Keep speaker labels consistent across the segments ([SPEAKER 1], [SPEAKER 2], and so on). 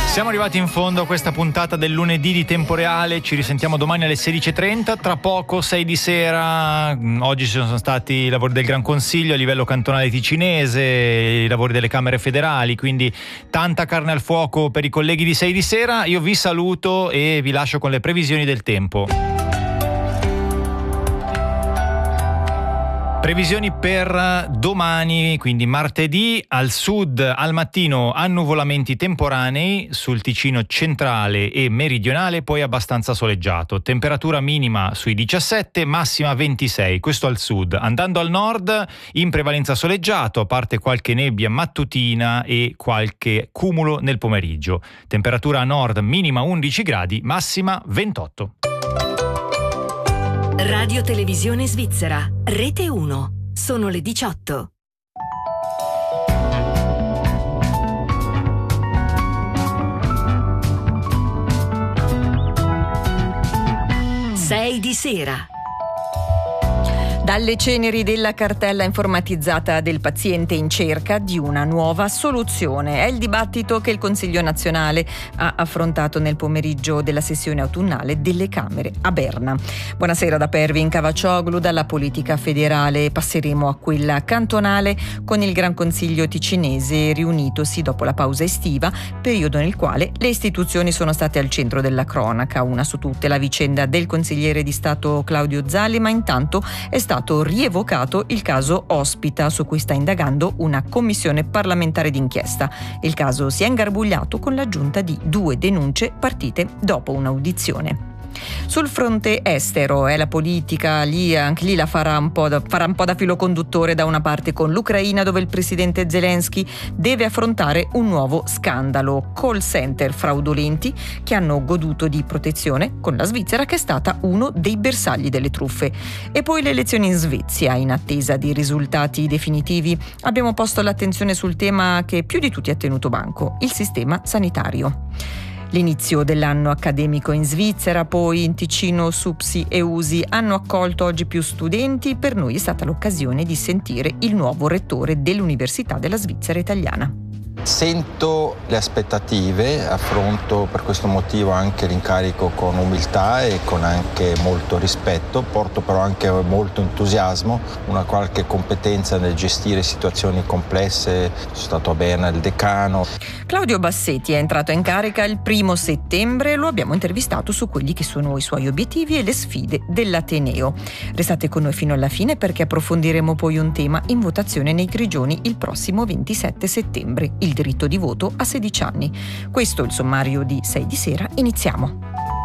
[SPEAKER 1] Siamo arrivati in fondo a questa puntata del lunedì di Tempo Reale. Ci risentiamo domani alle 16:30. Tra poco 6 di sera. Oggi ci sono stati i lavori del Gran Consiglio a livello cantonale ticinese, i lavori delle Camere federali, quindi tanta carne al fuoco per i colleghi di 6 di sera. Io vi saluto e vi lascio con le previsioni del tempo. Previsioni per domani, quindi martedì: al sud al mattino annuvolamenti temporanei, sul Ticino centrale e meridionale poi abbastanza soleggiato, temperatura minima sui 17, massima 26, questo al sud. Andando al nord in prevalenza soleggiato, a parte qualche nebbia mattutina e qualche cumulo nel pomeriggio, temperatura a nord minima 11 gradi, massima 28.
[SPEAKER 2] Radio Televisione Svizzera, Rete 1. Sono le 18. Sei di sera.
[SPEAKER 3] Dalle ceneri della cartella informatizzata del paziente in cerca di una nuova soluzione. È il dibattito che il Consiglio nazionale ha affrontato nel pomeriggio della sessione autunnale delle Camere a Berna. Buonasera da Pervin Cavaccioglu. Dalla politica federale passeremo a quella cantonale con il Gran Consiglio ticinese riunitosi dopo la pausa estiva, periodo nel quale le istituzioni sono state al centro della cronaca. Una su tutte la vicenda del consigliere di Stato Claudio Zalli, ma intanto è stato rievocato il caso Ospita, su cui sta indagando una commissione parlamentare d'inchiesta. Il caso si è ingarbugliato con l'aggiunta di 2 denunce partite dopo un'audizione. Sul fronte estero la politica, anche lì la farà un po' da filo conduttore, da una parte con l'Ucraina, dove il presidente Zelensky deve affrontare un nuovo scandalo: call center fraudolenti che hanno goduto di protezione con la Svizzera, che è stata uno dei bersagli delle truffe. E poi le elezioni in Svezia. In attesa di risultati definitivi abbiamo posto l'attenzione sul tema che più di tutti ha tenuto banco: il sistema sanitario. L'inizio dell'anno accademico in Svizzera, poi in Ticino SUPSI e USI hanno accolto oggi più studenti. Per noi è stata l'occasione di sentire il nuovo rettore dell'Università della Svizzera Italiana.
[SPEAKER 4] Sento le aspettative, affronto per questo motivo anche l'incarico con umiltà e con anche molto rispetto, porto però anche molto entusiasmo, una qualche competenza nel gestire situazioni complesse. Sono stato a Berna il decano.
[SPEAKER 3] Claudio Bassetti è entrato in carica il 1° settembre, lo abbiamo intervistato su quelli che sono i suoi obiettivi e le sfide dell'Ateneo. Restate con noi fino alla fine, perché approfondiremo poi un tema in votazione nei Grigioni il prossimo 27 settembre. Il diritto di voto a 16 anni. Questo è il sommario di 6 di sera. Iniziamo.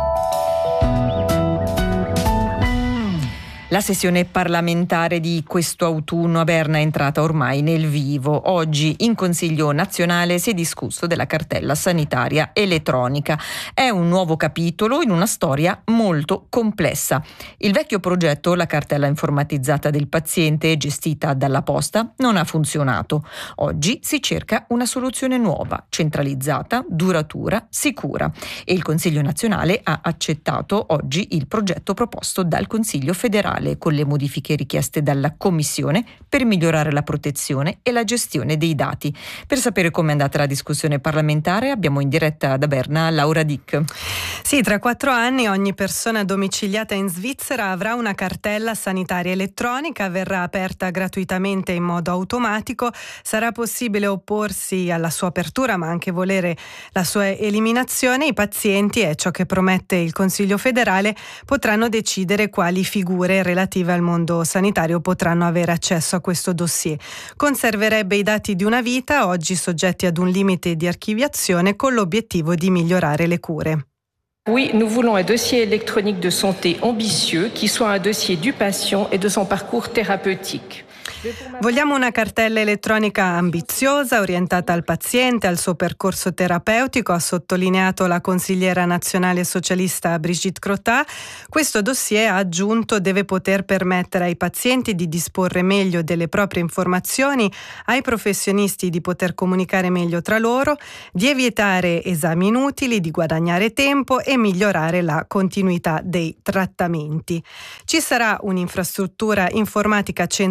[SPEAKER 3] La sessione parlamentare di questo autunno a Berna è entrata ormai nel vivo. Oggi in Consiglio nazionale si è discusso della cartella sanitaria elettronica. È un nuovo capitolo in una storia molto complessa. Il vecchio progetto, la cartella informatizzata del paziente gestita dalla Posta, non ha funzionato. Oggi si cerca una soluzione nuova, centralizzata, duratura, sicura. E il Consiglio nazionale ha accettato oggi il progetto proposto dal Consiglio federale, con le modifiche richieste dalla Commissione per migliorare la protezione e la gestione dei dati. Per sapere come è andata la discussione parlamentare abbiamo in diretta da Berna Laura Dick.
[SPEAKER 5] Sì, tra 4 anni ogni persona domiciliata in Svizzera avrà una cartella sanitaria elettronica, verrà aperta gratuitamente in modo automatico, sarà possibile opporsi alla sua apertura ma anche volere la sua eliminazione. I pazienti, è ciò che promette il Consiglio federale, potranno decidere quali figure relative al mondo sanitario potranno avere accesso a questo dossier. Conserverebbe i dati di una vita, oggi soggetti ad un limite di archiviazione, con l'obiettivo di migliorare le cure.
[SPEAKER 6] Oui, nous voulons un dossier électronique de santé ambitieux qui soit un dossier du patient et de son parcours thérapeutique.
[SPEAKER 5] Vogliamo una cartella elettronica ambiziosa, orientata al paziente, al suo percorso terapeutico, ha sottolineato la consigliera nazionale socialista Brigitte Crottat. Questo dossier, ha aggiunto, deve poter permettere ai pazienti di disporre meglio delle proprie informazioni, ai professionisti di poter comunicare meglio tra loro, di evitare esami inutili, di guadagnare tempo e migliorare la continuità dei trattamenti. Ci sarà un'infrastruttura informatica centralizzata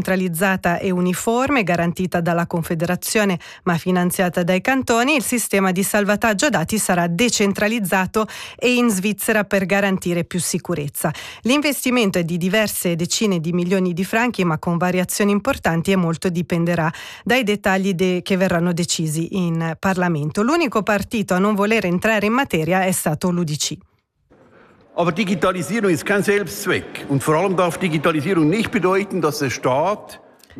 [SPEAKER 5] centralizzata e uniforme, garantita dalla Confederazione ma finanziata dai cantoni. Il sistema di salvataggio dati sarà decentralizzato e in Svizzera per garantire più sicurezza. L'investimento è di diverse decine di milioni di franchi, ma con variazioni importanti, e molto dipenderà dai dettagli che verranno decisi in Parlamento. L'unico partito a non voler entrare in materia è stato l'UDC.
[SPEAKER 7] Aber Digitalisierung ist kein Selbstzweck und vor allem darf Digitalisierung nicht bedeuten, dass der Staat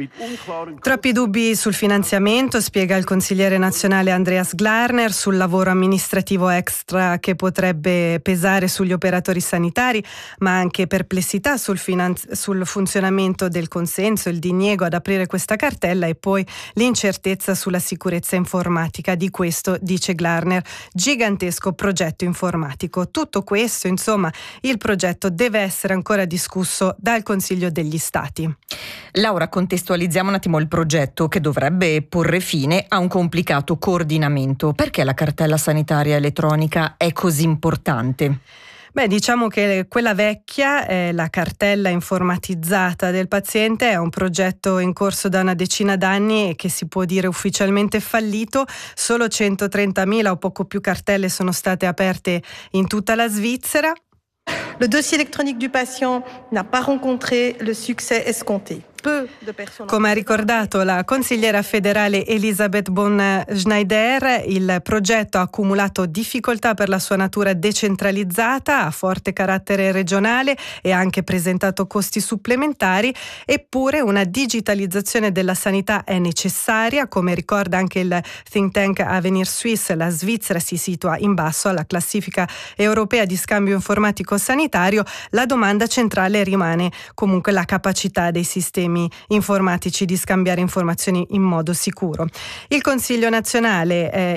[SPEAKER 5] Troppi dubbi sul finanziamento, spiega il consigliere nazionale Andreas Glarner, sul lavoro amministrativo extra che potrebbe pesare sugli operatori sanitari, ma anche perplessità sul funzionamento del consenso, il diniego ad aprire questa cartella e poi l'incertezza sulla sicurezza informatica. Di questo, dice Glarner, gigantesco progetto informatico. Tutto questo, insomma, il progetto deve essere ancora discusso dal Consiglio degli Stati.
[SPEAKER 3] Laura, contestualizziamo un attimo il progetto che dovrebbe porre fine a un complicato coordinamento. Perché la cartella sanitaria elettronica è così importante?
[SPEAKER 5] Diciamo che quella vecchia, la cartella informatizzata del paziente, è un progetto in corso da una decina d'anni e che si può dire ufficialmente fallito. Solo 130.000 o poco più cartelle sono state aperte in tutta la Svizzera.
[SPEAKER 8] Le dossier électronique du patient n'a pas rencontré le succès escompté.
[SPEAKER 5] Come ha ricordato la consigliera federale Elisabeth Bonn-Schneider, il progetto ha accumulato difficoltà per la sua natura decentralizzata, ha forte carattere regionale e ha anche presentato costi supplementari, eppure una digitalizzazione della sanità è necessaria. Come ricorda anche il think tank Avenir Suisse, la Svizzera si situa in basso alla classifica europea di scambio informatico sanitario. La domanda centrale rimane comunque la capacità dei sistemi informatici di scambiare informazioni in modo sicuro. In Consiglio nazionale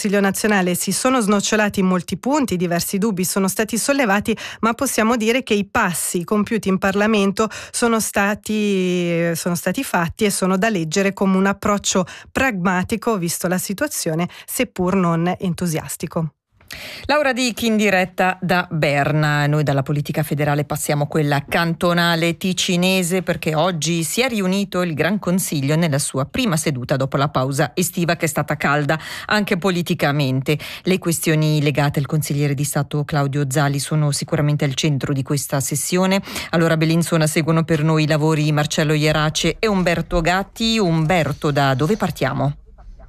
[SPEAKER 5] si sono snocciolati molti punti, diversi dubbi sono stati sollevati, ma possiamo dire che i passi compiuti in Parlamento sono stati fatti e sono da leggere come un approccio pragmatico, visto la situazione, seppur non entusiastico.
[SPEAKER 3] Laura Dichi in diretta da Berna. Noi dalla politica federale passiamo a quella cantonale ticinese, perché oggi si è riunito il Gran Consiglio nella sua prima seduta dopo la pausa estiva, che è stata calda anche politicamente. Le questioni legate al consigliere di Stato Claudio Zali sono sicuramente al centro di questa sessione. Allora, Bellinzona, seguono per noi i lavori Marcello Ierace e Umberto Gatti. Umberto, da dove partiamo?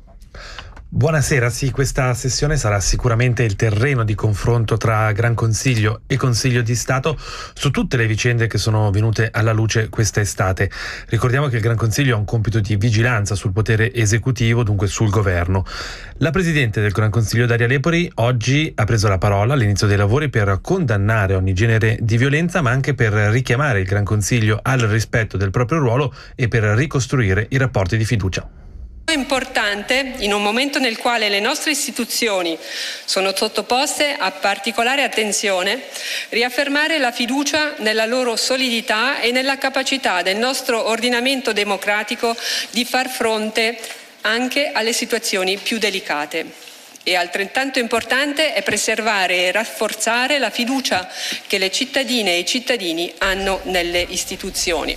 [SPEAKER 9] Buonasera, sì, questa sessione sarà sicuramente il terreno di confronto tra Gran Consiglio e Consiglio di Stato su tutte le vicende che sono venute alla luce questa estate. Ricordiamo che il Gran Consiglio ha un compito di vigilanza sul potere esecutivo, dunque sul governo. La Presidente del Gran Consiglio, Daria Lepori, oggi ha preso la parola all'inizio dei lavori per condannare ogni genere di violenza, ma anche per richiamare il Gran Consiglio al rispetto del proprio ruolo e per ricostruire i rapporti di fiducia.
[SPEAKER 10] È importante, in un momento nel quale le nostre istituzioni sono sottoposte a particolare attenzione, riaffermare la fiducia nella loro solidità e nella capacità del nostro ordinamento democratico di far fronte anche alle situazioni più delicate. E altrettanto importante è preservare e rafforzare la fiducia che le cittadine e i cittadini hanno nelle istituzioni.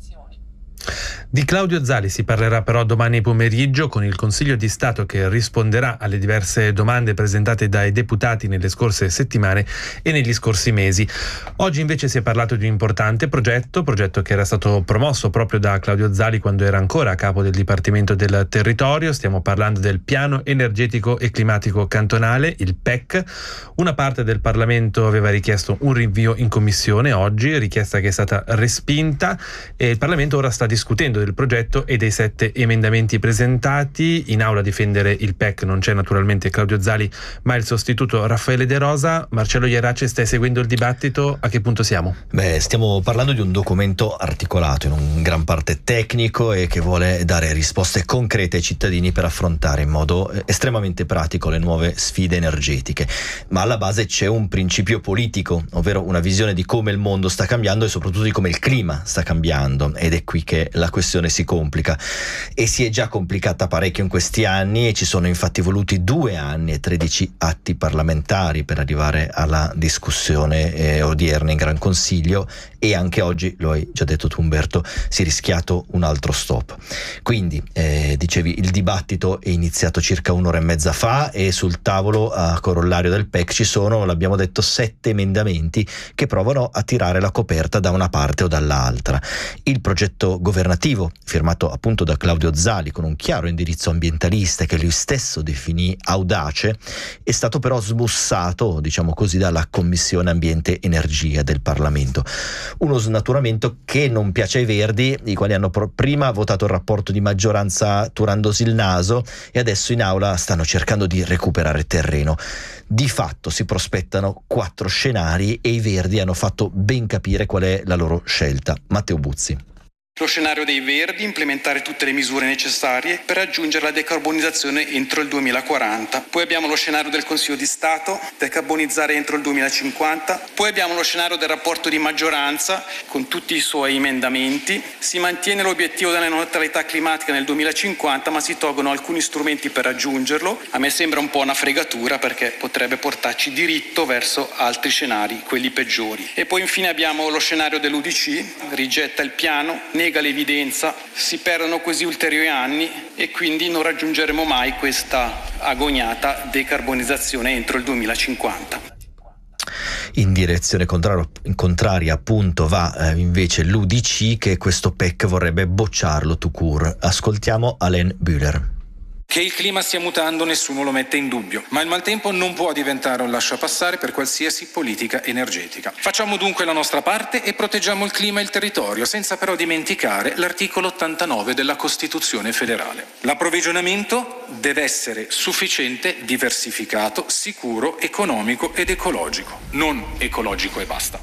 [SPEAKER 9] Di Claudio Zali si parlerà però domani pomeriggio con il Consiglio di Stato, che risponderà alle diverse domande presentate dai deputati nelle scorse settimane e negli scorsi mesi. Oggi invece si è parlato di un importante progetto che era stato promosso proprio da Claudio Zali quando era ancora a capo del Dipartimento del Territorio. Stiamo parlando del Piano Energetico e Climatico Cantonale, il PEC. Una parte del Parlamento aveva richiesto un rinvio in commissione oggi, richiesta che è stata respinta, e il Parlamento ora sta discutendo del progetto e dei 7 emendamenti presentati. In aula a difendere il PEC non c'è naturalmente Claudio Zali, ma il sostituto Raffaele De Rosa. Marcello Ierace, stai seguendo il dibattito? A che punto siamo?
[SPEAKER 11] Stiamo parlando di un documento articolato, in gran parte tecnico, e che vuole dare risposte concrete ai cittadini per affrontare in modo estremamente pratico le nuove sfide energetiche. Ma alla base c'è un principio politico, ovvero una visione di come il mondo sta cambiando e soprattutto di come il clima sta cambiando, ed è qui che la questione questione si complica, e si è già complicata parecchio in questi anni, e ci sono infatti voluti 2 anni e 13 atti parlamentari per arrivare alla discussione odierna in Gran Consiglio, e anche oggi, lo hai già detto tu Umberto, si è rischiato un altro stop. Quindi dicevi, il dibattito è iniziato circa 1 ora e mezza fa, e sul tavolo a corollario del PEC ci sono, l'abbiamo detto, 7 emendamenti che provano a tirare la coperta da una parte o dall'altra. Il progetto governativo, firmato appunto da Claudio Zali con un chiaro indirizzo ambientalista che lui stesso definì audace, è stato però smussato, diciamo così, dalla Commissione Ambiente Energia del Parlamento. Uno snaturamento che non piace ai Verdi, i quali hanno prima votato il rapporto di maggioranza turandosi il naso, e adesso in aula stanno cercando di recuperare terreno. Di fatto si prospettano 4 scenari, e i Verdi hanno fatto ben capire qual è la loro scelta. Matteo Buzzi.
[SPEAKER 12] Lo scenario dei Verdi: implementare tutte le misure necessarie per raggiungere la decarbonizzazione entro il 2040. Poi abbiamo lo scenario del Consiglio di Stato: decarbonizzare entro il 2050. Poi abbiamo lo scenario del rapporto di maggioranza con tutti i suoi emendamenti. Si mantiene l'obiettivo della neutralità climatica nel 2050, ma si tolgono alcuni strumenti per raggiungerlo. A me sembra un po' una fregatura, perché potrebbe portarci diritto verso altri scenari, quelli peggiori. E poi infine abbiamo lo scenario dell'UDC: rigetta il piano, nega l'evidenza, si perdono così ulteriori anni, e quindi non raggiungeremo mai questa agognata decarbonizzazione entro il 2050.
[SPEAKER 11] In direzione contraria appunto va invece l'UDC, che questo PEC vorrebbe bocciarlo tout court. Ascoltiamo Alain Bühler.
[SPEAKER 13] Che il clima stia mutando nessuno lo mette in dubbio, ma il maltempo non può diventare un lasciapassare per qualsiasi politica energetica. Facciamo dunque la nostra parte e proteggiamo il clima e il territorio, senza però dimenticare l'articolo 89 della Costituzione federale. L'approvvigionamento deve essere sufficiente, diversificato, sicuro, economico ed ecologico, non ecologico e basta.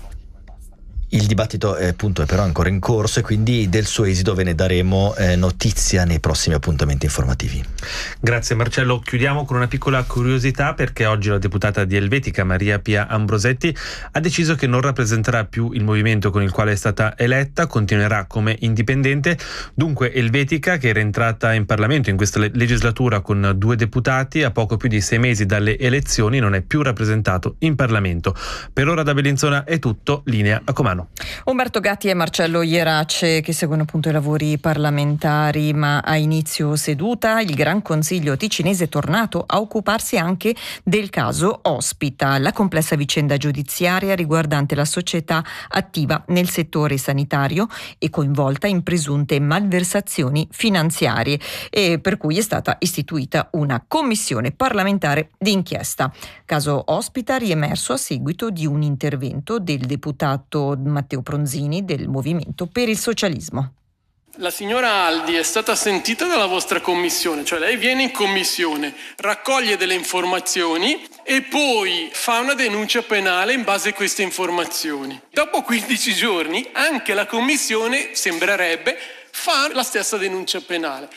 [SPEAKER 11] Il dibattito appunto è però ancora in corso, e quindi del suo esito ve ne daremo notizia nei prossimi appuntamenti informativi.
[SPEAKER 9] Grazie Marcello. Chiudiamo con una piccola curiosità, perché oggi la deputata di Helvetica Maria Pia Ambrosetti ha deciso che non rappresenterà più il movimento con il quale è stata eletta, continuerà come indipendente. Dunque Helvetica, che era entrata in Parlamento in questa legislatura con 2 deputati, a poco più di 6 mesi dalle elezioni non è più rappresentato in Parlamento. Per ora da Bellinzona è tutto, linea a Comando.
[SPEAKER 3] Umberto Gatti e Marcello Ierace, che seguono appunto i lavori parlamentari, ma a inizio seduta il Gran Consiglio ticinese è tornato a occuparsi anche del caso Ospita, la complessa vicenda giudiziaria riguardante la società attiva nel settore sanitario e coinvolta in presunte malversazioni finanziarie, e per cui è stata istituita una commissione parlamentare d'inchiesta. Caso Ospita riemerso a seguito di un intervento del deputato Matteo Pronzini del Movimento per il Socialismo.
[SPEAKER 14] La signora Aldi è stata sentita dalla vostra commissione, cioè lei viene in commissione, raccoglie delle informazioni e poi fa una denuncia penale in base a queste informazioni. Dopo 15 giorni anche la commissione, sembrerebbe, fa la stessa denuncia penale.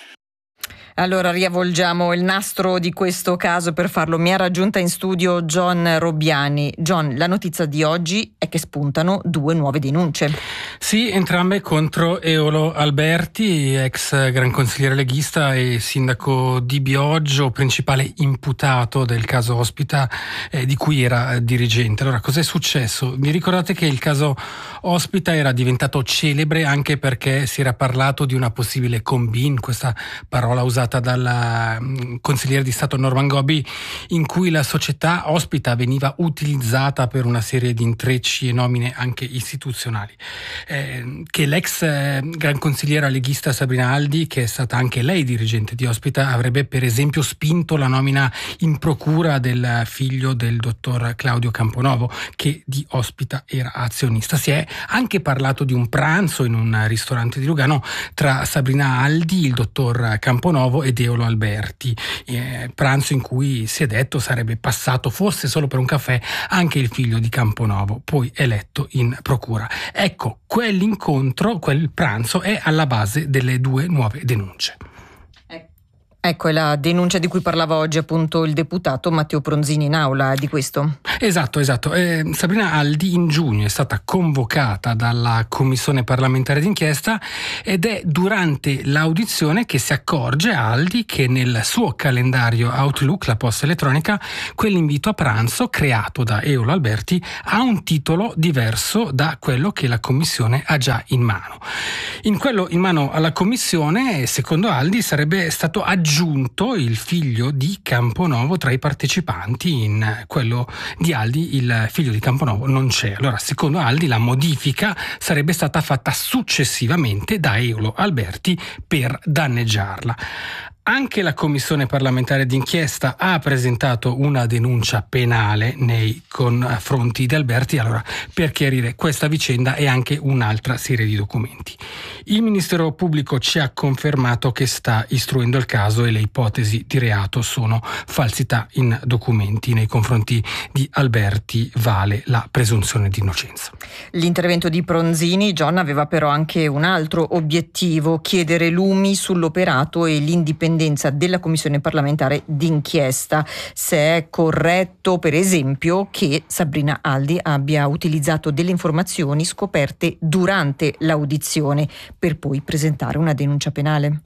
[SPEAKER 3] Allora riavvolgiamo il nastro di questo caso. Per farlo mi ha raggiunta in studio John Robbiani. John, la notizia di oggi è che spuntano 2 nuove denunce.
[SPEAKER 15] Sì, entrambe contro Eolo Alberti, ex gran consigliere leghista e sindaco di Bioggio, principale imputato del caso Ospita, di cui era dirigente. Allora, cos'è successo? Vi ricordate che il caso Ospita era diventato celebre anche perché si era parlato di una possibile combine, questa parola usata dal consigliere di Stato Norman Gobbi, in cui la società Ospita veniva utilizzata per una serie di intrecci e nomine anche istituzionali. Che l'ex gran consigliera leghista Sabrina Aldi, che è stata anche lei dirigente di Ospita, avrebbe per esempio spinto la nomina in procura del figlio del dottor Claudio Camponovo, che di Ospita era azionista. Si è anche parlato di un pranzo in un ristorante di Lugano tra Sabrina Aldi, il dottor Camponovo ed Eolo Alberti, pranzo in cui si è detto sarebbe passato, forse solo per un caffè, anche il figlio di Camponovo, poi eletto in procura. Ecco, quell'incontro, quel pranzo è alla base delle 2 nuove denunce.
[SPEAKER 3] Ecco, è la denuncia di cui parlava oggi appunto il deputato Matteo Pronzini in aula di questo.
[SPEAKER 15] Esatto. Sabrina Aldi in giugno è stata convocata dalla Commissione parlamentare d'inchiesta ed è durante l'audizione che si accorge Aldi che nel suo calendario Outlook, la posta elettronica, quell'invito a pranzo creato da Eolo Alberti ha un titolo diverso da quello che la Commissione ha già in mano. In quello in mano alla Commissione, secondo Aldi, sarebbe stato aggiunto il figlio di Camponovo tra i partecipanti. In quello di Aldi il figlio di Camponovo non c'è. Allora, secondo Aldi, la modifica sarebbe stata fatta successivamente da Eolo Alberti per danneggiarla. Anche la Commissione parlamentare d'inchiesta ha presentato una denuncia penale nei confronti di Alberti, allora, per chiarire questa vicenda e anche un'altra serie di documenti. Il Ministero Pubblico ci ha confermato che sta istruendo il caso e le ipotesi di reato sono falsità in documenti. Nei confronti di Alberti vale la presunzione di innocenza.
[SPEAKER 3] L'intervento di Pronzini, John, aveva però anche un altro obiettivo: chiedere lumi sull'operato e l'indipendenza della Commissione parlamentare d'inchiesta. Se è corretto, per esempio, che Sabrina Aldi abbia utilizzato delle informazioni scoperte durante l'audizione per poi presentare una denuncia penale.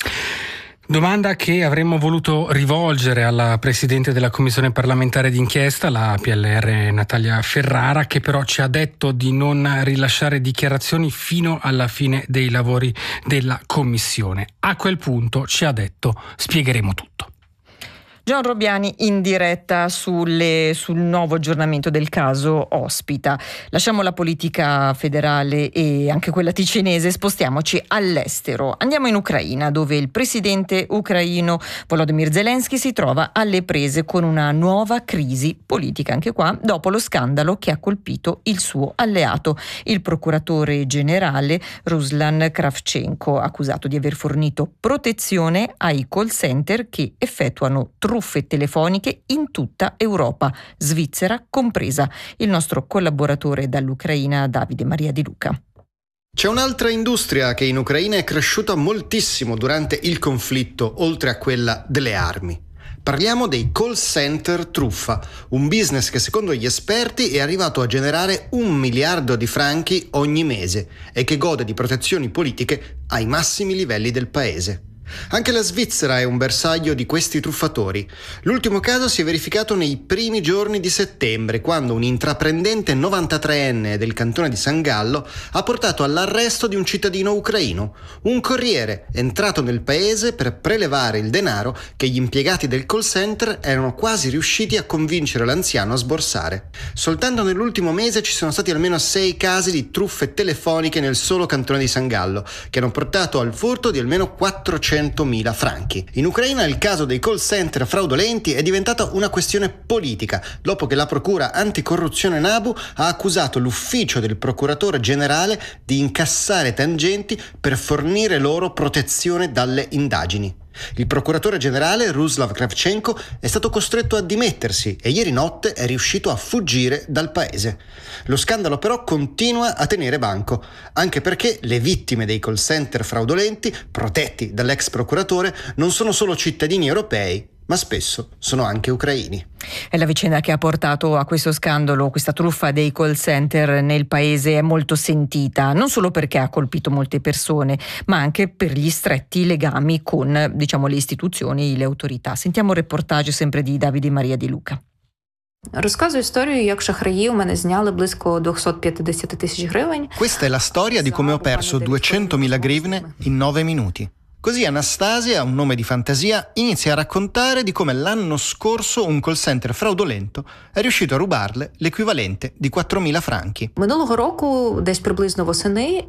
[SPEAKER 15] Domanda che avremmo voluto rivolgere alla Presidente della Commissione parlamentare d'inchiesta, la PLR Natalia Ferrara, che però ci ha detto di non rilasciare dichiarazioni fino alla fine dei lavori della Commissione. A quel punto ci ha detto: spiegheremo tutto.
[SPEAKER 3] John Robbiani in diretta sul nuovo aggiornamento del caso Ospita. Lasciamo la politica federale e anche quella ticinese, spostiamoci all'estero. Andiamo in Ucraina, dove il presidente ucraino Volodymyr Zelensky si trova alle prese con una nuova crisi politica, anche qua, dopo lo scandalo che ha colpito il suo alleato, il procuratore generale Ruslan Kravchenko, accusato di aver fornito protezione ai call center che effettuano truffe telefoniche in tutta Europa, Svizzera compresa. Il nostro collaboratore dall'Ucraina, Davide Maria Di Luca.
[SPEAKER 16] C'è un'altra industria che in Ucraina è cresciuta moltissimo durante il conflitto, oltre a quella delle armi. Parliamo dei call center truffa, un business che secondo gli esperti è arrivato a generare 1 miliardo di franchi ogni mese e che gode di protezioni politiche ai massimi livelli del paese. Anche la Svizzera è un bersaglio di questi truffatori. L'ultimo caso si è verificato nei primi giorni di settembre, quando un intraprendente 93enne del cantone di San Gallo ha portato all'arresto di un cittadino ucraino, un corriere entrato nel paese per prelevare il denaro che gli impiegati del call center erano quasi riusciti a convincere l'anziano a sborsare. Soltanto nell'ultimo mese ci sono stati almeno 6 casi di truffe telefoniche nel solo cantone di San Gallo, che hanno portato al furto di almeno 400.000 franchi. In Ucraina il caso dei call center fraudolenti è diventata una questione politica, dopo che la procura anticorruzione NABU ha accusato l'ufficio del procuratore generale di incassare tangenti per fornire loro protezione dalle indagini. Il procuratore generale Ruslav Kravchenko è stato costretto a dimettersi e ieri notte è riuscito a fuggire dal paese. Lo scandalo però continua a tenere banco, anche perché le vittime dei call center fraudolenti, protetti dall'ex procuratore, non sono solo cittadini europei, ma spesso sono anche ucraini.
[SPEAKER 3] È la vicenda che ha portato a questo scandalo, questa truffa dei call center nel paese è molto sentita, non solo perché ha colpito molte persone, ma anche per gli stretti legami con, le istituzioni, le autorità. Sentiamo un reportage sempre di Davide Maria Di Luca.
[SPEAKER 17] Розказую історію, як шахраї у мене зняли близько 250 тисяч гривень.
[SPEAKER 16] Questa è la storia di come ho perso 200.000 grivne in 9 minuti. Così Anastasia, un nome di fantasia, inizia a raccontare di come l'anno scorso un call center fraudolento è riuscito a rubarle l'equivalente di 4.000 franchi.
[SPEAKER 17] Минулого року, десь приблизно восени,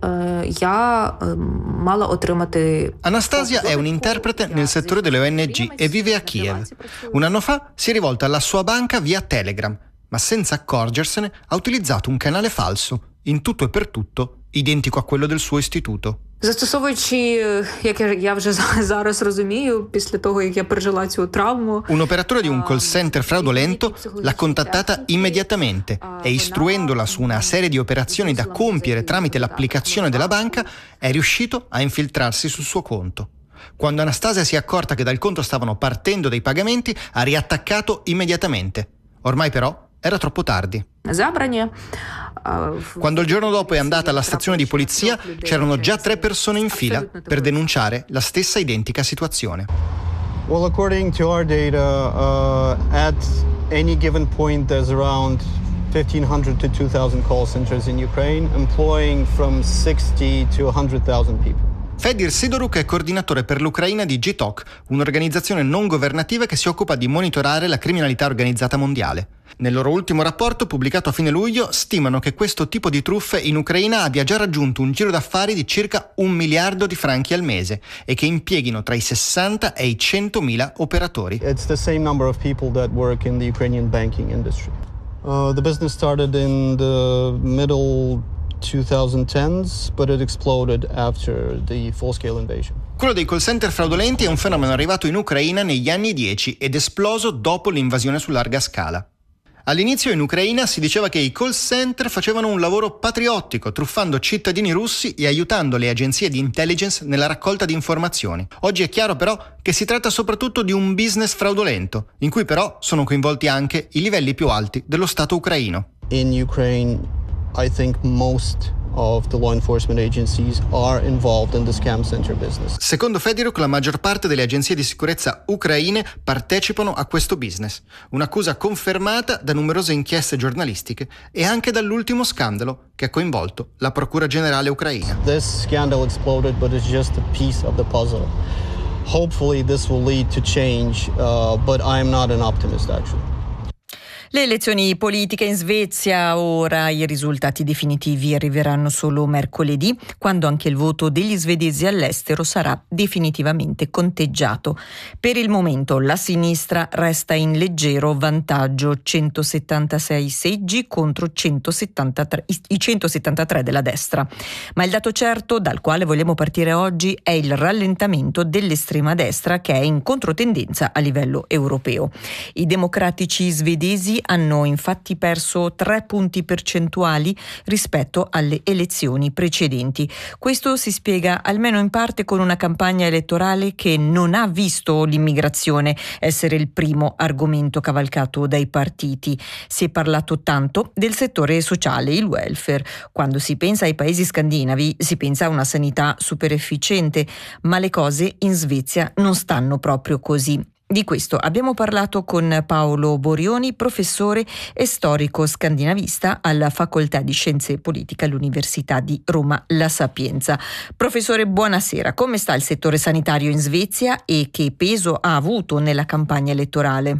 [SPEAKER 17] я мала отримати...
[SPEAKER 16] Anastasia è un interprete nel settore delle ONG e vive a Kiev. Un anno fa si è rivolta alla sua banca via Telegram, ma senza accorgersene ha utilizzato un canale falso, in tutto e per tutto identico a quello del suo istituto.
[SPEAKER 17] Застосовуючи, як я вже зараз розумію, після того, як я пережила цю травму...
[SPEAKER 16] Un operatore di un call center fraudolento l'ha contattata immediatamente e istruendola su una serie di operazioni da compiere tramite l'applicazione della banca è riuscito a infiltrarsi sul suo conto. Quando Anastasia si è accorta che dal conto stavano partendo dei pagamenti, ha riattaccato immediatamente. Ormai però era troppo tardi. Quando il giorno dopo è andata alla stazione di polizia, c'erano già 3 persone in fila per denunciare la stessa identica situazione.
[SPEAKER 18] Well, according to our data, at any given point there's around 1,500 to 2,000 call centers in Ukraine, employing from 60 to 100,000 people.
[SPEAKER 16] Fedir Sidoruk è coordinatore per l'Ucraina di G-Talk, un'organizzazione non governativa che si occupa di monitorare la criminalità organizzata mondiale. Nel loro ultimo rapporto, pubblicato a fine luglio, stimano che questo tipo di truffe in Ucraina abbia già raggiunto un giro d'affari di circa 1 miliardo di franchi al mese e che impieghino tra i 60 e i 100.000 operatori.
[SPEAKER 18] It's the same number of people that work in the Ukrainian banking industry. The business started in the middle 2010s, but it exploded after the full-scale invasion.
[SPEAKER 16] Quello dei call center fraudolenti è un fenomeno arrivato in Ucraina negli anni 10 ed esploso dopo l'invasione su larga scala. All'inizio in Ucraina si diceva che i call center facevano un lavoro patriottico, truffando cittadini russi e aiutando le agenzie di intelligence nella raccolta di informazioni. Oggi è chiaro però che si tratta soprattutto di un business fraudolento, in cui però sono coinvolti anche i livelli più alti dello Stato ucraino.
[SPEAKER 18] In Ukraine, I think most of the law enforcement agencies are involved in the scam center business.
[SPEAKER 16] Secondo Fediruk, la maggior parte delle agenzie di sicurezza ucraine partecipano a questo business, un'accusa confermata da numerose inchieste giornalistiche e anche dall'ultimo scandalo che ha coinvolto la Procura Generale ucraina.
[SPEAKER 18] This scandal exploded, but it's just a piece of the puzzle. Hopefully this will lead to change, but I'm not an optimist actually.
[SPEAKER 3] Le elezioni politiche in Svezia, ora i risultati definitivi arriveranno solo mercoledì, quando anche il voto degli svedesi all'estero sarà definitivamente conteggiato. Per il momento la sinistra resta in leggero vantaggio, 176 seggi contro i 173 della destra. Ma il dato certo dal quale vogliamo partire oggi è il rallentamento dell'estrema destra, che è in controtendenza a livello europeo. I democratici svedesi hanno infatti perso 3 punti percentuali rispetto alle elezioni precedenti. Questo si spiega almeno in parte con una campagna elettorale che non ha visto l'immigrazione essere il primo argomento cavalcato dai partiti. Si è parlato tanto del settore sociale, il welfare. Quando si pensa ai paesi scandinavi si pensa a una sanità super efficiente, ma le cose in Svezia non stanno proprio così. Di questo abbiamo parlato con Paolo Borioni, professore e storico scandinavista alla Facoltà di Scienze Politiche all'Università di Roma La Sapienza. Professore, buonasera. Come sta il settore sanitario in Svezia e che peso ha avuto nella campagna elettorale?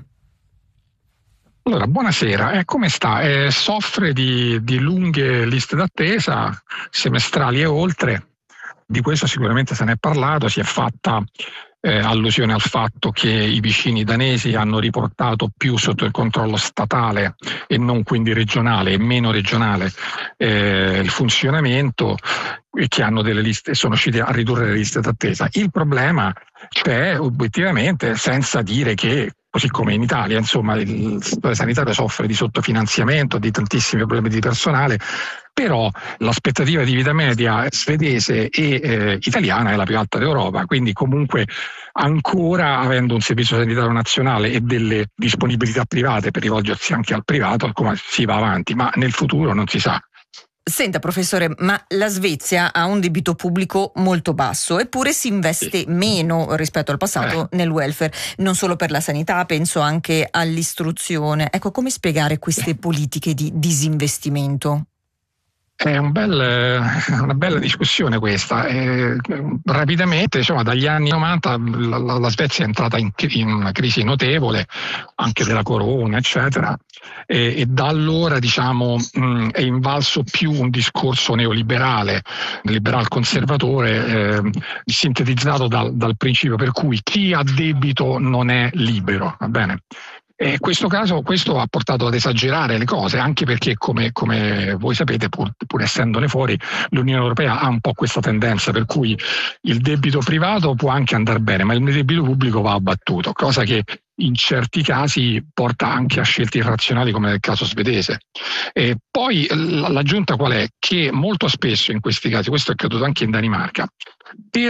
[SPEAKER 19] Allora, buonasera. Come sta? Soffre di lunghe liste d'attesa, semestrali e oltre. Di questo sicuramente se ne è parlato, si è fatta allusione al fatto che i vicini danesi hanno riportato più sotto il controllo statale e non quindi regionale e meno regionale il funzionamento, e che hanno delle liste, sono riusciti a ridurre le liste d'attesa. Il problema c'è obiettivamente, senza dire che, così come in Italia, insomma, il settore sanitario soffre di sottofinanziamento, di tantissimi problemi di personale, però l'aspettativa di vita media svedese e italiana è la più alta d'Europa, quindi comunque ancora avendo un servizio sanitario nazionale e delle disponibilità private per rivolgersi anche al privato, come si va avanti, ma nel futuro non si sa.
[SPEAKER 3] Senta professore, ma la Svezia ha un debito pubblico molto basso, eppure si investe meno rispetto al passato nel welfare, non solo per la sanità, penso anche all'istruzione. Ecco, come spiegare queste politiche di disinvestimento?
[SPEAKER 19] È una bella discussione questa. Rapidamente, insomma, dagli anni 90 la Svezia è entrata in una crisi notevole, anche della corona, eccetera, e da allora, diciamo, è invalso più un discorso neoliberale, liberal conservatore, sintetizzato dal principio per cui chi ha debito non è libero, va bene? E questo ha portato ad esagerare le cose, anche perché come voi sapete, pur essendone fuori, l'Unione Europea ha un po' questa tendenza per cui il debito privato può anche andare bene, ma il debito pubblico va abbattuto, cosa che in certi casi porta anche a scelte irrazionali, come nel caso svedese. E poi l'aggiunta qual è? Che molto spesso in questi casi, questo è accaduto anche in Danimarca, per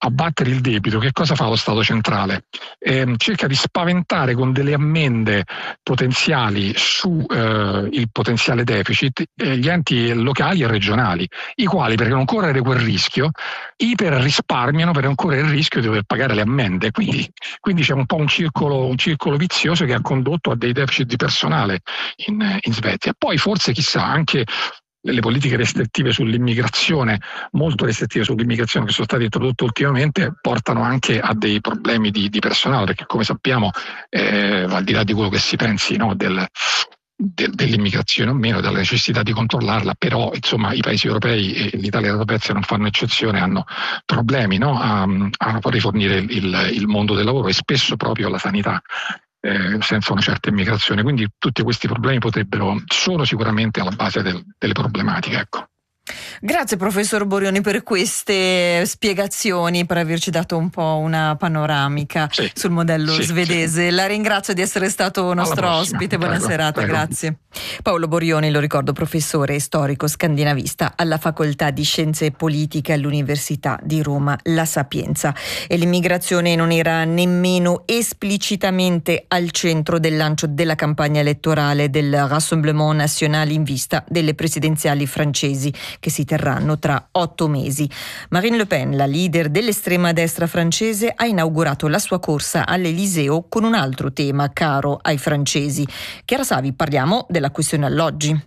[SPEAKER 19] abbattere il debito, che cosa fa lo Stato centrale? Cerca di spaventare con delle ammende potenziali su il potenziale deficit gli enti locali e regionali, i quali, per non correre quel rischio, iper risparmiano per non correre il rischio di dover pagare le ammende. Quindi c'è un po' un circolo vizioso che ha condotto a dei deficit di personale in Svezia. Poi forse, chissà, anche le politiche restrittive sull'immigrazione, molto restrittive sull'immigrazione, che sono state introdotte ultimamente, portano anche a dei problemi di personale, perché come sappiamo, al di là di quello che si pensi, no, dell'immigrazione o meno, della necessità di controllarla, però insomma i paesi europei, e l'Italia e la Svezia non fanno eccezione, hanno problemi, no, a rifornire il mondo del lavoro, e spesso proprio la sanità, senza una certa immigrazione. Quindi tutti questi problemi sono sicuramente alla base delle problematiche, ecco.
[SPEAKER 3] Grazie professor Borioni per queste spiegazioni, per averci dato un po' una panoramica sul modello svedese. La ringrazio di essere stato nostro ospite, buona serata. Prego. Grazie. Paolo Borioni, lo ricordo, professore storico scandinavista alla Facoltà di Scienze Politiche all'Università di Roma La Sapienza. E l'immigrazione non era nemmeno esplicitamente al centro del lancio della campagna elettorale del Rassemblement National in vista delle presidenziali francesi, che si terranno tra 8 mesi. Marine Le Pen, la leader dell'estrema destra francese, ha inaugurato la sua corsa all'Eliseo con un altro tema caro ai francesi. Chiara Savi, parliamo della questione alloggi.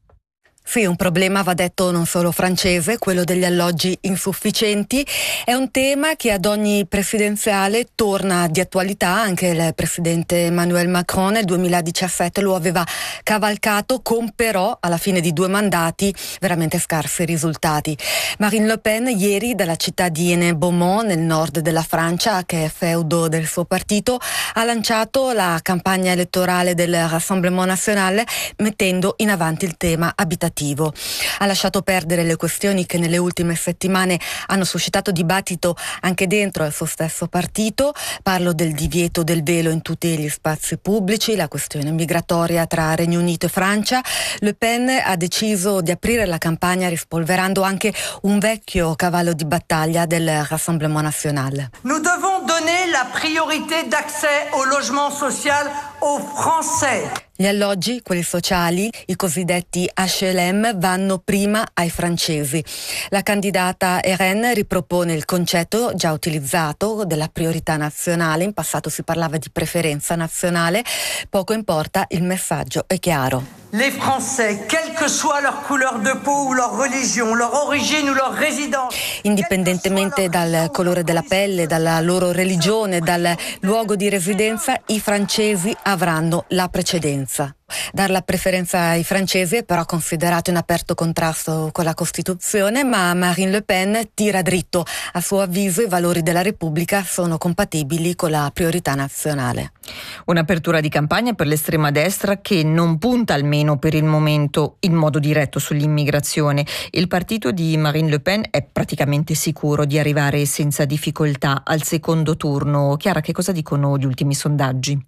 [SPEAKER 20] Sì, un problema, va detto, non solo francese, quello degli alloggi insufficienti. È un tema che ad ogni presidenziale torna di attualità. Anche il presidente Emmanuel Macron nel 2017 lo aveva cavalcato, con però alla fine di 2 mandati veramente scarsi risultati. Marine Le Pen ieri dalla città di Aix-en-Beaumont, nel nord della Francia, che è feudo del suo partito, ha lanciato la campagna elettorale del Rassemblement National mettendo in avanti il tema abitativo. Ha lasciato perdere le questioni che nelle ultime settimane hanno suscitato dibattito anche dentro il suo stesso partito. Parlo del divieto del velo in tutti gli spazi pubblici, la questione migratoria tra Regno Unito e Francia. Le Pen ha deciso di aprire la campagna rispolverando anche un vecchio cavallo di battaglia del Rassemblement National.
[SPEAKER 21] Nous devons donner la priorité d'accès au logement social aux Français.
[SPEAKER 20] Gli alloggi, quelli sociali, i cosiddetti HLM, vanno prima ai francesi. La candidata RN ripropone il concetto già utilizzato della priorità nazionale. In passato si parlava di preferenza nazionale. Poco importa, il messaggio è chiaro.
[SPEAKER 21] Les Français, quelle que soit leur couleur de peau ou leur religion, leur origine ou leur résidence.
[SPEAKER 20] Indipendentemente dal colore della pelle, dalla loro religione, dal luogo di residenza, i francesi avranno la precedenza. Dar la preferenza ai francesi è però considerato in aperto contrasto con la Costituzione, ma Marine Le Pen tira dritto. A suo avviso i valori della Repubblica sono compatibili con la priorità nazionale.
[SPEAKER 3] Un'apertura di campagna per l'estrema destra che non punta, almeno per il momento, in modo diretto sull'immigrazione. Il partito di Marine Le Pen è praticamente sicuro di arrivare senza difficoltà al secondo turno. Chiara, che cosa dicono gli ultimi sondaggi?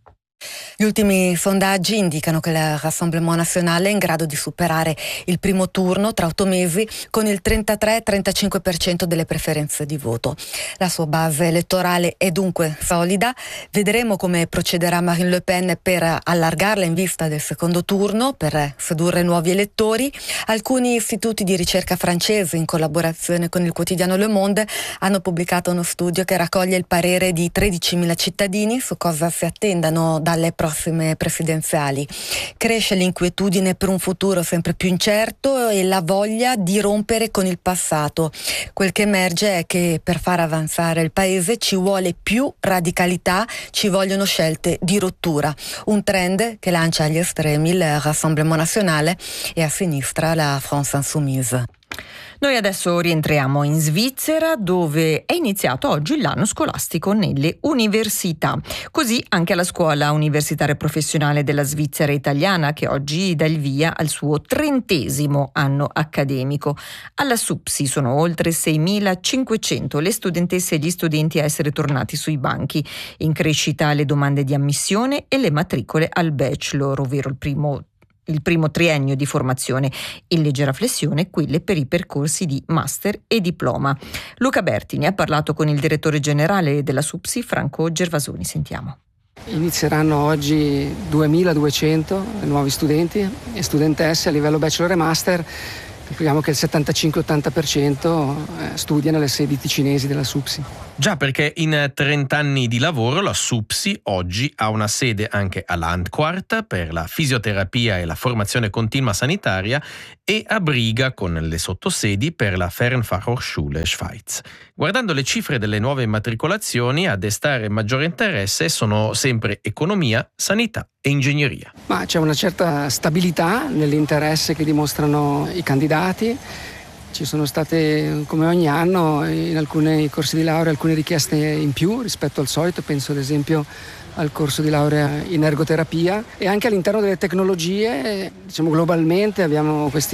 [SPEAKER 20] Gli ultimi sondaggi indicano che il Rassemblement National è in grado di superare il primo turno tra 8 mesi con il 33-35% delle preferenze di voto. La sua base elettorale è dunque solida. Vedremo come procederà Marine Le Pen per allargarla in vista del secondo turno, per sedurre nuovi elettori. Alcuni istituti di ricerca francesi, in collaborazione con il quotidiano Le Monde, hanno pubblicato uno studio che raccoglie il parere di 13.000 cittadini su cosa si attendano dalle prossime presidenziali. Cresce l'inquietudine per un futuro sempre più incerto e la voglia di rompere con il passato. Quel che emerge è che per far avanzare il paese ci vuole più radicalità, ci vogliono scelte di rottura. Un trend che lancia agli estremi il Rassemblement National e a sinistra la France Insoumise.
[SPEAKER 3] Noi adesso rientriamo in Svizzera, dove è iniziato oggi l'anno scolastico nelle università. Così anche alla Scuola Universitaria Professionale della Svizzera Italiana, che oggi dà il via al suo 30° anno accademico. Alla SUPSI sono oltre 6.500 le studentesse e gli studenti a essere tornati sui banchi. In crescita le domande di ammissione e le matricole al bachelor, ovvero il il primo triennio di formazione. In leggera flessione quelle per i percorsi di master e diploma. Luca Bertini ha parlato con il direttore generale della SUPSI, Franco Gervasoni. Sentiamo.
[SPEAKER 1] Inizieranno oggi 2200 nuovi studenti e studentesse a livello bachelor e master. Calcoliamo che il 75-80% studia nelle sedi ticinesi della SUPSI.
[SPEAKER 22] Già, perché in 30 anni di lavoro la SUPSI oggi ha una sede anche a Landquart per la fisioterapia e la formazione continua sanitaria e a Briga con le sottosedi per la Fernfachhochschule Schweiz. Guardando le cifre delle nuove immatricolazioni, a destare maggiore interesse sono sempre economia, sanità e ingegneria.
[SPEAKER 1] Ma c'è una certa stabilità nell'interesse che dimostrano i candidati. Ci sono state, come ogni anno, in alcuni corsi di laurea alcune richieste in più rispetto al solito. Penso ad esempio al corso di laurea in ergoterapia, e anche all'interno delle tecnologie, diciamo globalmente abbiamo questi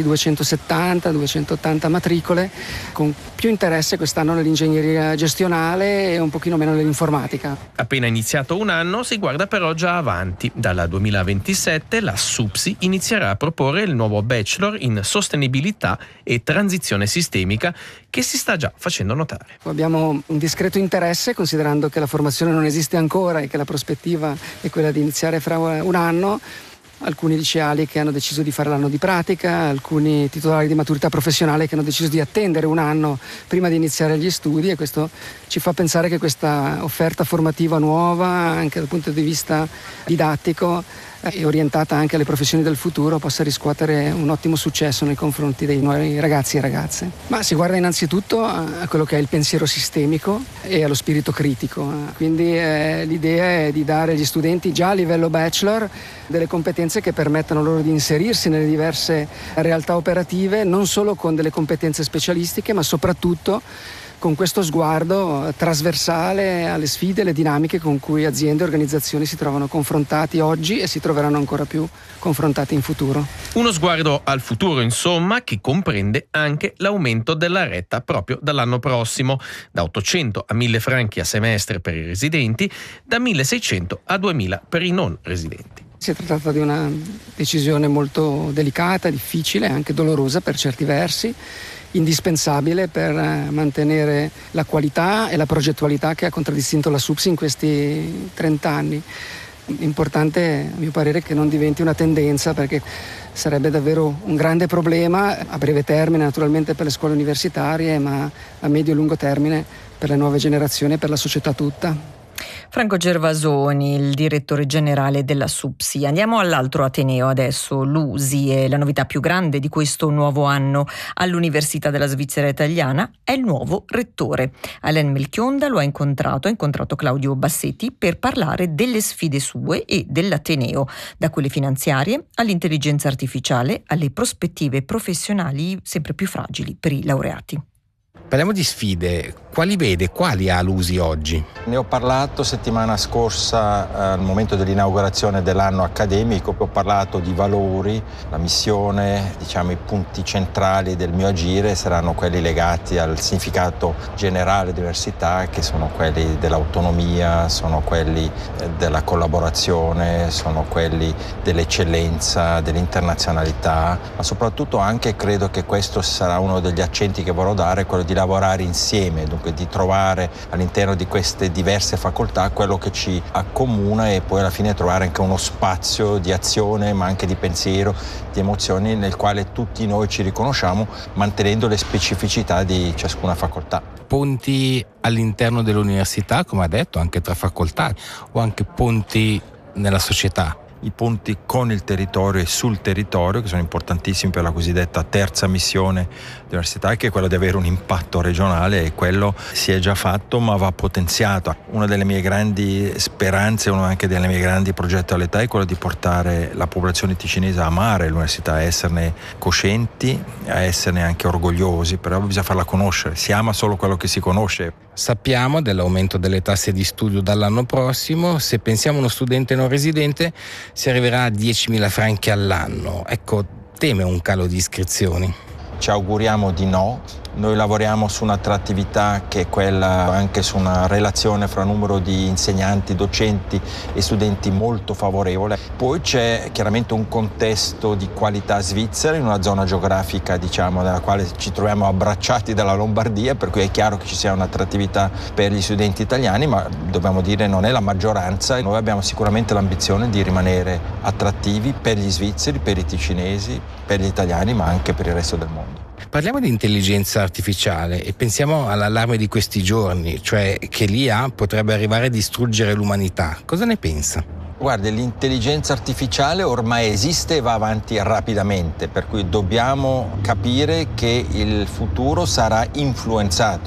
[SPEAKER 1] 270-280 matricole, con più interesse quest'anno nell'ingegneria gestionale e un pochino meno nell'informatica.
[SPEAKER 22] Appena iniziato un anno si guarda però già avanti. Dal 2027 la SUPSI inizierà a proporre il nuovo bachelor in sostenibilità e transizione sistemica, che si sta già facendo notare.
[SPEAKER 1] Abbiamo un discreto interesse, considerando che la formazione non esiste ancora e che la prospettiva è quella di iniziare fra un anno. Alcuni liceali che hanno deciso di fare l'anno di pratica, alcuni titolari di maturità professionale che hanno deciso di attendere un anno prima di iniziare gli studi, e questo ci fa pensare che questa offerta formativa nuova, anche dal punto di vista didattico e orientata anche alle professioni del futuro, possa riscuotere un ottimo successo nei confronti dei nuovi ragazzi e ragazze. Ma si guarda innanzitutto a quello che è il pensiero sistemico e allo spirito critico. Quindi l'idea è di dare agli studenti già a livello bachelor delle competenze che permettano loro di inserirsi nelle diverse realtà operative, non solo con delle competenze specialistiche, ma soprattutto con questo sguardo trasversale alle sfide e alle dinamiche con cui aziende e organizzazioni si trovano confrontati oggi e si troveranno ancora più confrontati in futuro.
[SPEAKER 22] Uno sguardo al futuro, insomma, che comprende anche l'aumento della retta proprio dall'anno prossimo, da 800 a 1000 franchi a semestre per i residenti, da 1600 a 2000 per i non residenti.
[SPEAKER 1] Si è trattato di una decisione molto delicata, difficile, anche dolorosa per certi versi, indispensabile per mantenere la qualità e la progettualità che ha contraddistinto la SUPSI in questi 30 anni. Importante, a mio parere, che non diventi una tendenza, perché sarebbe davvero un grande problema a breve termine, naturalmente per le scuole universitarie, ma a medio e lungo termine per le nuove generazioni e per la società tutta.
[SPEAKER 3] Franco Gervasoni, il direttore generale della SUPSI. Andiamo all'altro ateneo adesso, l'USI, e la novità più grande di questo nuovo anno all'Università della Svizzera Italiana è il nuovo rettore. Alain Melchionda lo ha incontrato Claudio Bassetti per parlare delle sfide sue e dell'ateneo, da quelle finanziarie all'intelligenza artificiale, alle prospettive professionali sempre più fragili per i laureati.
[SPEAKER 23] Parliamo di sfide. Quali ha l'USI oggi?
[SPEAKER 4] Ne ho parlato settimana scorsa al momento dell'inaugurazione dell'anno accademico. Ho parlato di valori, la missione, i punti centrali del mio agire saranno quelli legati al significato generale dell'università, che sono quelli dell'autonomia, sono quelli della collaborazione, sono quelli dell'eccellenza, dell'internazionalità, ma soprattutto anche credo che questo sarà uno degli accenti che vorrò dare, quello di lavorare insieme, dunque di trovare all'interno di queste diverse facoltà quello che ci accomuna e poi alla fine trovare anche uno spazio di azione, ma anche di pensiero, di emozioni nel quale tutti noi ci riconosciamo, mantenendo le specificità di ciascuna facoltà.
[SPEAKER 23] Ponti all'interno dell'università, come ha detto, anche tra facoltà, o anche ponti nella società?
[SPEAKER 4] I ponti con il territorio e sul territorio, che sono importantissimi per la cosiddetta terza missione dell'università, che è quella di avere un impatto regionale, e quello si è già fatto ma va potenziato. Una delle mie grandi speranze, una anche delle mie grandi progettualità è quello di portare la popolazione ticinese a amare l'università, a esserne coscienti, a esserne anche orgogliosi, però bisogna farla conoscere. Si ama solo quello che si conosce.
[SPEAKER 23] Sappiamo dell'aumento delle tasse di studio dall'anno prossimo. Se pensiamo a uno studente non residente, si arriverà a 10.000 franchi all'anno. Ecco, teme un calo di iscrizioni?
[SPEAKER 4] Ci auguriamo di no, Noi lavoriamo su un'attrattività che è quella anche su una relazione fra numero di insegnanti, docenti e studenti molto favorevole. Poi c'è chiaramente un contesto di qualità svizzera in una zona geografica, diciamo, nella quale ci troviamo abbracciati dalla Lombardia, per cui è chiaro che ci sia un'attrattività per gli studenti italiani, ma dobbiamo dire non è la maggioranza. Noi abbiamo sicuramente l'ambizione di rimanere attrattivi per gli svizzeri, per i ticinesi, per gli italiani, ma anche per il resto del mondo.
[SPEAKER 23] Parliamo di intelligenza artificiale e pensiamo all'allarme di questi giorni, cioè che l'IA potrebbe arrivare a distruggere l'umanità. Cosa ne pensa?
[SPEAKER 4] Guardi, l'intelligenza artificiale ormai esiste e va avanti rapidamente, per cui dobbiamo capire che il futuro sarà influenzato